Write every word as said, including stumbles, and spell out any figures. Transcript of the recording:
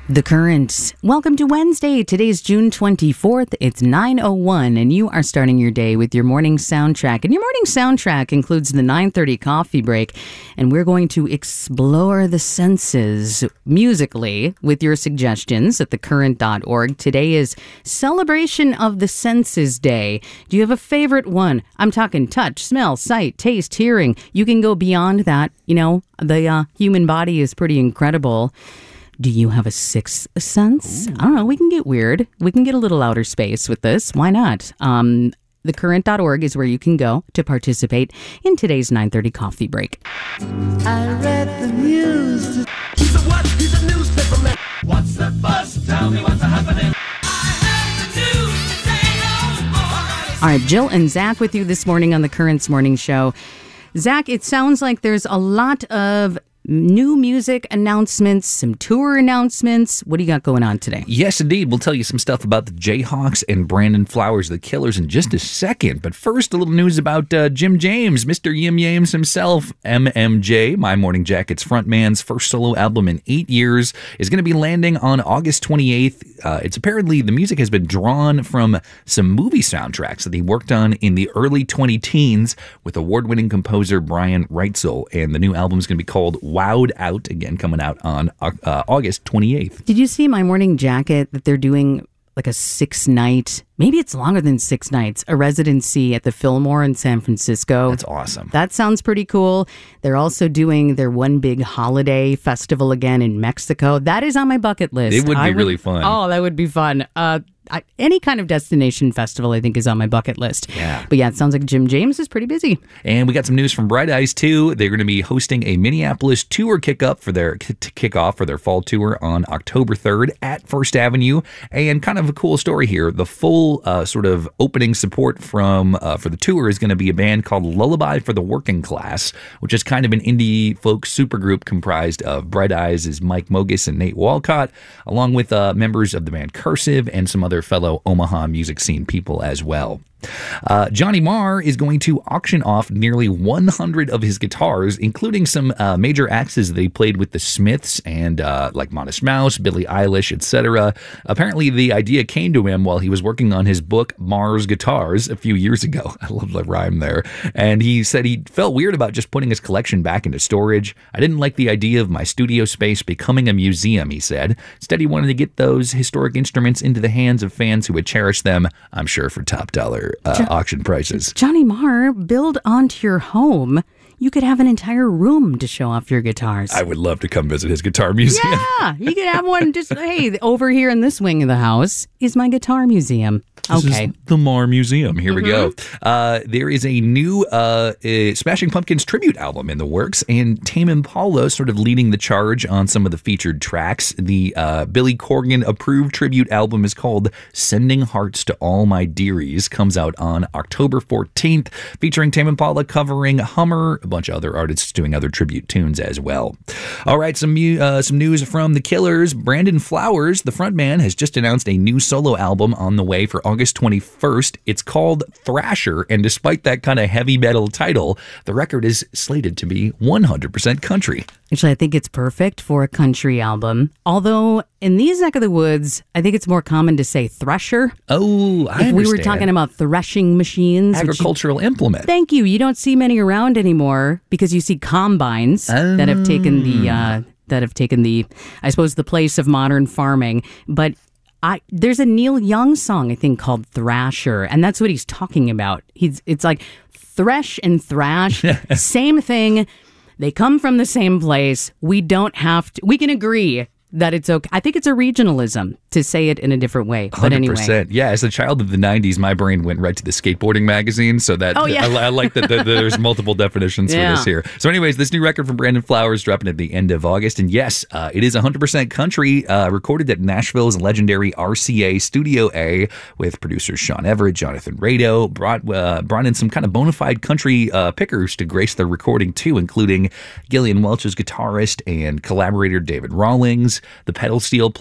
The Current. Welcome to Wednesday. Today's June twenty-fourth. It's nine oh one, and you are starting your day with your morning soundtrack. And your morning soundtrack includes the nine thirty coffee break, and we're going to explore the senses musically with your suggestions at the current dot org. Today is Celebration of the Senses Day. Do you have a favorite one? I'm talking touch, smell, sight, taste, hearing. You can go beyond that. You know, the uh, human body is pretty incredible. Do you have a sixth sense? Ooh. I don't know. We can get weird. We can get a little outer space with this. Why not? Um, the current dot org is where you can go to participate in today's nine thirty coffee break. I read the news. He's a what? He's a newspaper man. What's the buzz? Tell me what's happening. I heard the news. Say no more. All right, Jill and Zach with you this morning on the Current's Morning Show. Zach, it sounds like there's a lot of new music announcements, some tour announcements. What do you got going on today? Yes, indeed. We'll tell you some stuff about the Jayhawks and Brandon Flowers, the Killers, in just a second. But first, a little news about uh, Jim James, Mister Yim Yames himself. M M J, My Morning Jacket's frontman's first solo album in eight years, is going to be landing on August twenty-eighth. Uh, it's apparently, the music has been drawn from some movie soundtracks that he worked on in the early twenty-teens with award-winning composer Brian Reitzel. And the new album is going to be called Wowed Out, again coming out on uh, August twenty-eighth. Did you see My Morning Jacket that they're doing like a six night, maybe it's longer than six nights, a residency at the Fillmore in San Francisco? That's awesome. That sounds pretty cool. They're also doing their one big holiday festival again in Mexico. That is on my bucket list. It would be I really fun. Oh, that would be fun. Uh, I, any kind of destination festival, I think, is on my bucket list. Yeah. But yeah, it sounds like Jim James is pretty busy. And we got some news from Bright Eyes, too. They're going to be hosting a Minneapolis tour kick-up for their to kick off for their fall tour on October third at First Avenue. And kind of a cool story here. The full uh, sort of opening support from uh, for the tour is going to be a band called Lullaby for the Working Class, which is kind of an indie folk supergroup comprised of Bright Eyes' Mike Mogis and Nate Walcott, along with uh, members of the band Cursive and some other fellow Omaha music scene people as well. Uh, Johnny Marr is going to auction off nearly one hundred of his guitars, including some uh, major axes that he played with the Smiths and uh, like Modest Mouse, Billie Eilish, et cetera. Apparently, the idea came to him while he was working on his book Marr's Guitars a few years ago. I love the rhyme there. And he said he felt weird about just putting his collection back into storage. I didn't like the idea of my studio space becoming a museum, he said. Instead, he wanted to get those historic instruments into the hands of fans who would cherish them, I'm sure, for top dollar Uh, jo- auction prices. Johnny Marr, build onto your home. You could have an entire room to show off your guitars. I would love to come visit his guitar museum. Yeah, you could have one just, hey, over here in this wing of the house is my guitar museum. This okay. is the Marr Museum. Here mm-hmm. we go. Uh, there is a new uh, uh, Smashing Pumpkins tribute album in the works, and Tame Impala sort of leading the charge on some of the featured tracks. The uh, Billy Corgan approved tribute album is called Sending Hearts to All My Dearies. Comes out on October fourteenth, featuring Tame Impala covering Hummer, a bunch of other artists doing other tribute tunes as well. All right, some uh, some news from the Killers. Brandon Flowers, the frontman, has just announced a new solo album on the way for August twenty-first. It's called Thrasher, and despite that kind of heavy metal title, the record is slated to be one hundred percent country. Actually, I think it's perfect for a country album. Although, in these neck of the woods, I think it's more common to say thresher. Oh, I If understand. we were talking about threshing machines. Agricultural you, implement. Thank you. You don't see many around anymore because you see combines um. that have taken the, uh, that have taken the, I suppose, the place of modern farming. But I, there's a Neil Young song, I think, called Thrasher, and that's what he's talking about. He's It's like thresh and thrash, same thing. They come from the same place. We don't have to, we can agree that it's okay. I think it's a regionalism to say it in a different way. But one hundred percent. anyway. Yeah, as a child of the nineties, my brain went right to the skateboarding magazine. So that oh, yeah. I, I like that, that there's multiple definitions yeah. for this here. So anyways, this new record from Brandon Flowers dropping at the end of August. And yes, uh, it is one hundred percent country, uh, recorded at Nashville's legendary R C A Studio A with producers Sean Everett, Jonathan Rado, brought, uh, brought in some kind of bona fide country uh, pickers to grace the recording too, including Gillian Welch's guitarist and collaborator David Rawlings, the pedal steel player